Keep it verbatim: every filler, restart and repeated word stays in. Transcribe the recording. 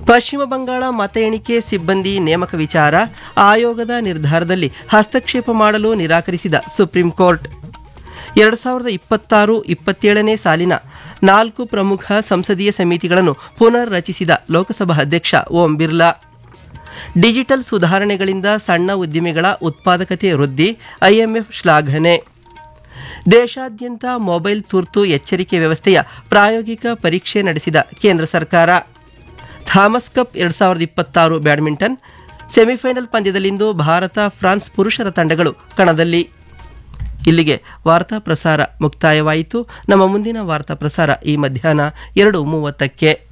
ಪಶ್ಚಿಮ ಬಂಗಾಳ ಮತ ಎಣಿಕೆ ಸಿಬ್ಬಂದಿ ನೇಮಕ ವಿಚಾರ ಆಯೋಗದ ನಿರ್ಧಾರದಲ್ಲಿ ಹಸ್ತಕ್ಷೇಪ ಮಾಡಲು ನಿರಾಕರಿಸಿದ ಸುಪ್ರೀಂ ಕೋರ್ಟ್. ಎರಡು ಸಾವಿರದ ಇಪ್ಪತ್ತಾರು ಇಪ್ಪತ್ತೇಳನೇ ಸಾಲಿನ ನಾಲ್ಕು ಪ್ರಮುಖ ಸಂಸದೀಯ ಸಮಿತಿಗಳನ್ನು ಪುನರ್ ರಚಿಸಿದ ಲೋಕಸಭಾ ಅಧ್ಯಕ್ಷ ಓಂ ಬಿರ್ಲಾ. ಡಿಜಿಟಲ್ ಸುಧಾರಣೆಗಳಿಂದ ಸಣ್ಣ ಉದ್ದಿಮೆಗಳ ಉತ್ಪಾದಕತೆ ವೃದ್ಧಿ, ಐಎಂಎಫ್ ಶ್ಲಾಘನೆ. ದೇಶಾದ್ಯಂತ ಮೊಬೈಲ್ ತುರ್ತು ಎಚ್ಚರಿಕೆ ವ್ಯವಸ್ಥೆಯ ಪ್ರಾಯೋಗಿಕ ಪರೀಕ್ಷೆ ನಡೆಸಿದ ಕೇಂದ್ರ ಸರ್ಕಾರ. ಥಾಮಸ್ ಕಪ್ ಎರಡು ಸಾವಿರದ ಇಪ್ಪತ್ತಾರು ಬ್ಯಾಡ್ಮಿಂಟನ್ ಸೆಮಿಫೈನಲ್ ಪಂದ್ಯದಲ್ಲಿಂದು ಭಾರತ ಫ್ರಾನ್ಸ್ ಪುರುಷರ ತಂಡಗಳು ಕಣದಲ್ಲಿ. ಇಲ್ಲಿಗೆ ವಾರ್ತಾ ಪ್ರಸಾರ ಮುಕ್ತಾಯವಾಯಿತು. ನಮ್ಮ ಮುಂದಿನ ವಾರ್ತಾ ಪ್ರಸಾರ ಈ ಮಧ್ಯಾಹ್ನ ಎರಡು ಮೂವತ್ತಕ್ಕೆ.